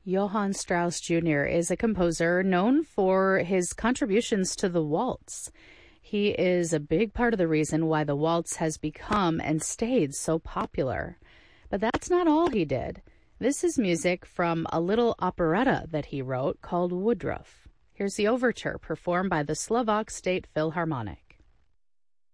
Johann Strauss Jr. is a composer known for his contributions to the waltz. He is a big part of the reason why the waltz has become and stayed so popular. But that's not all he did. This is music from a little operetta that he wrote called Woodruff. Here's the overture performed by the Slovak State Philharmonic.